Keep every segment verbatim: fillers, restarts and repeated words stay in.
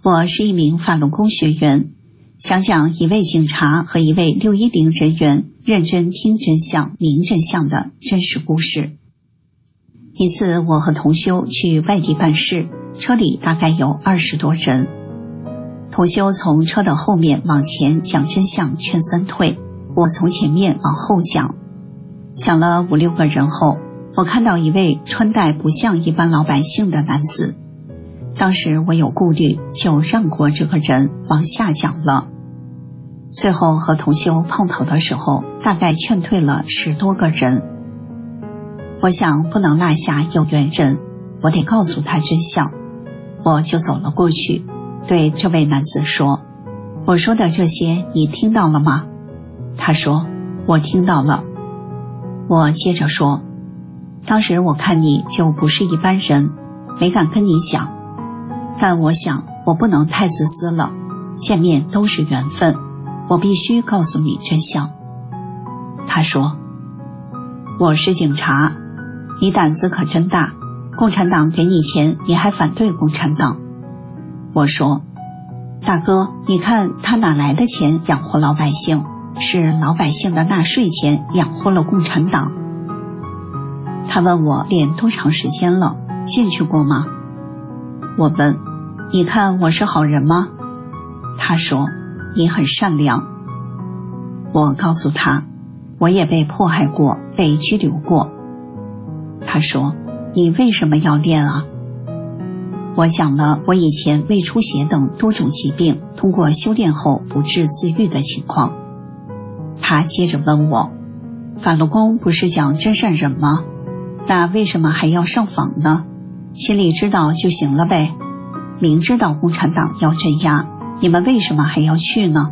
我是一名法轮功学员，讲讲一位警察和一位六一零人员认真听真相、明真相的真实故事。一次，我和同修去外地办事，车里大概有二十多人。同修从车的后面往前讲真相劝三退，我从前面往后讲。讲了五六个人后，我看到一位穿戴不像一般老百姓的男子。当时我有顾虑，就让过这个人往下讲了。最后和同修碰头的时候，大概劝退了十多个人。我想不能落下有缘人，我得告诉他真相。我就走了过去，对这位男子说，我说的这些你听到了吗？他说，我听到了。我接着说，当时我看你就不是一般人，没敢跟你讲，但我想我不能太自私了，见面都是缘分，我必须告诉你真相。他说，我是警察，你胆子可真大，共产党给你钱你还反对共产党。我说，大哥，你看他哪来的钱养活老百姓，是老百姓的纳税钱养活了共产党。他问我练多长时间了，进去过吗？我问，你看我是好人吗？他说，你很善良。我告诉他，我也被迫害过，被拘留过。他说，你为什么要练啊？我讲了我以前胃出血等多种疾病通过修炼后不治自愈的情况。他接着问我，法轮功不是讲真善忍吗？那为什么还要上访呢？心里知道就行了呗。明知道共产党要镇压，你们为什么还要去呢？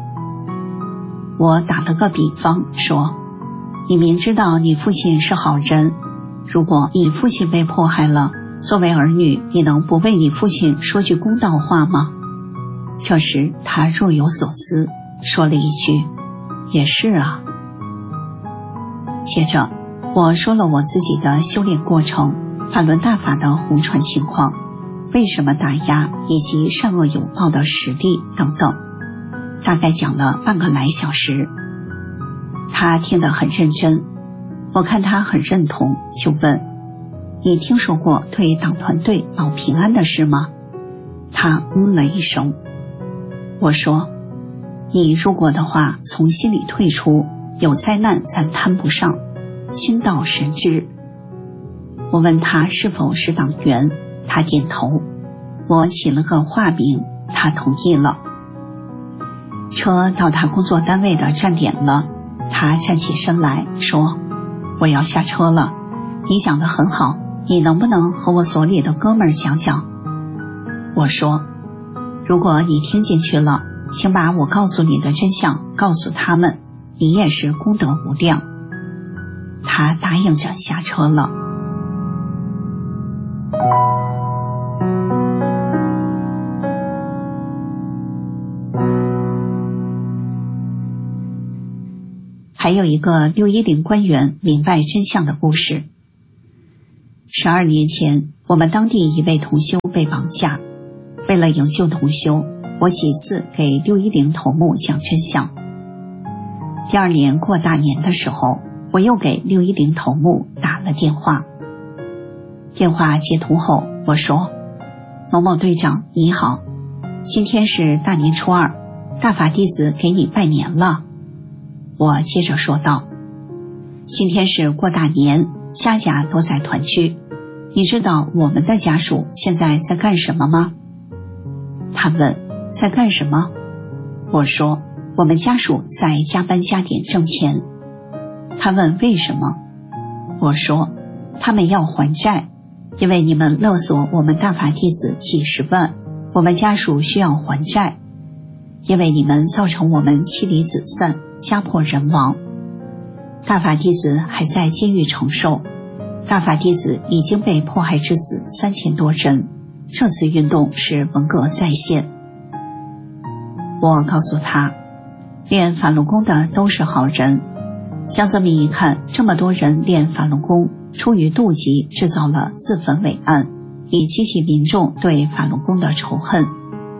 我打了个比方说，你明知道你父亲是好人，如果你父亲被迫害了，作为儿女，你能不为你父亲说句公道话吗？这时他若有所思，说了一句，也是啊。接着我说了我自己的修炼过程，法轮大法的红传情况，为什么打压以及善恶有报的实力等等，大概讲了半个来小时。他听得很认真，我看他很认同，就问，你听说过对党团队保平安的事吗？他嗯了一声。我说，你如果的话从心里退出，有灾难咱谈不上，心到神知。我问他是否是党员，他点头。我起了个化名，他同意了。车到他工作单位的站点了，他站起身来说，我要下车了，你讲得很好，你能不能和我所里的哥们儿讲讲？我说，如果你听进去了，请把我告诉你的真相告诉他们，你也是功德无量。他答应着下车了。还有一个六一零官员明白真相的故事。十二年前，我们当地一位同修被绑架，为了营救同修，我几次给六一零头目讲真相。第二年过大年的时候，我又给六一零头目打了电话。电话接通后，我说，某某队长你好，今天是大年初二，大法弟子给你拜年了。我接着说道，今天是过大年，家家都在团聚，你知道我们的家属现在在干什么吗？他问，在干什么？我说，我们家属在加班加点挣钱。他问为什么？我说，他们要还债，因为你们勒索我们大法弟子几十万，我们家属需要还债，因为你们造成我们妻离子散，家破人亡。大法弟子还在监狱承受，大法弟子已经被迫害致死三千多人，这次运动是文革再现。我告诉他，练法轮功的都是好人。江泽民一看这么多人练法轮功，出于妒忌制造了自焚伪案，以激起民众对法轮功的仇恨。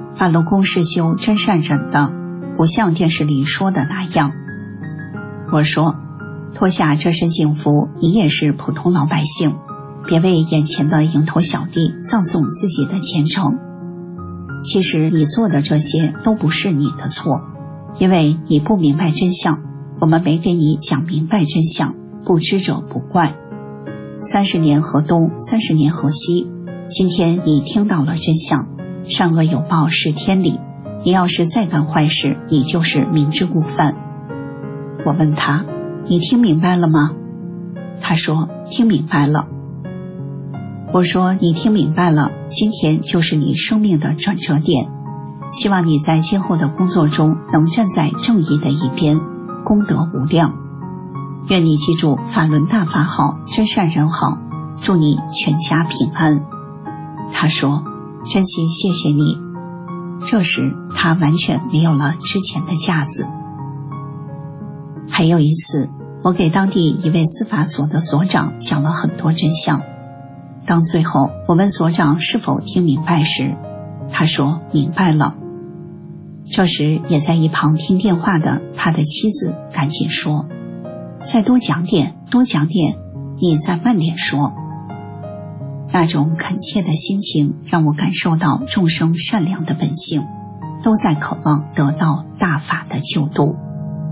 法轮功是修真善忍的，不像电视里说的那样。我说，脱下这身警服，你也是普通老百姓，别为眼前的蝇头小利葬送自己的前程。其实你做的这些都不是你的错，因为你不明白真相，我们没给你讲明白真相，不知者不怪。三十年河东，三十年河西，今天你听到了真相，善恶有报是天理，你要是再干坏事，你就是明知故犯。我问他，你听明白了吗？他说，听明白了。我说，你听明白了，今天就是你生命的转折点，希望你在今后的工作中能站在正义的一边，功德无量。愿你记住法轮大法好，真善人好，祝你全家平安。他说，真心谢谢你。这时他完全没有了之前的架子。还有一次，我给当地一位司法所的所长讲了很多真相，当最后我问所长是否听明白时，他说明白了。这时也在一旁听电话的他的妻子赶紧说，再多讲点，多讲点，你再慢点说。那种恳切的心情让我感受到众生善良的本性，都在渴望得到大法的救度。